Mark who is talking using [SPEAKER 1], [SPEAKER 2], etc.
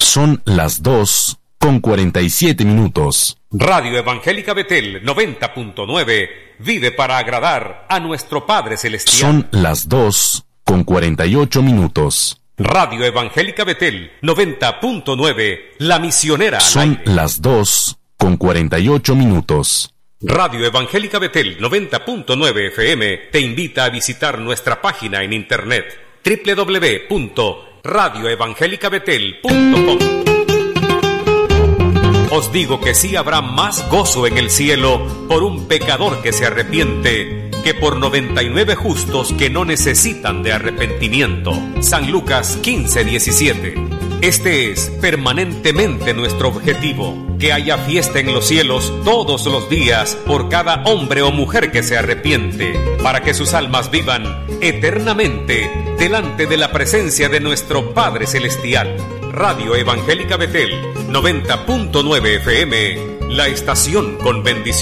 [SPEAKER 1] Son las 2:47.
[SPEAKER 2] Radio Evangélica Betel 90.9 vive para agradar a nuestro Padre Celestial.
[SPEAKER 1] Son las 2:48.
[SPEAKER 2] Radio Evangélica Betel 90.9, la misionera al
[SPEAKER 1] Son
[SPEAKER 2] aire.
[SPEAKER 1] las 2:48.
[SPEAKER 2] Radio Evangélica Betel 90.9 FM te invita a visitar nuestra página en internet www.radioevangelicabetel.com. Os digo que sí habrá más gozo en el cielo por un pecador que se arrepiente que por 99 justos que no necesitan de arrepentimiento. San Lucas 15:17. Este es permanentemente nuestro objetivo, que haya fiesta en los cielos todos los días por cada hombre o mujer que se arrepiente, para que sus almas vivan eternamente delante de la presencia de nuestro Padre Celestial. Radio Evangélica Betel 90.9 FM, la estación con bendición.